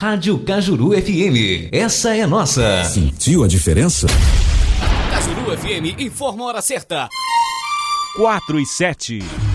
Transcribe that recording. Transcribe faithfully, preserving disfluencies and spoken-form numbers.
Rádio Cajuru F M, essa é nossa. Sentiu a diferença? Cajuru F M informa a hora certa. quatro e sete.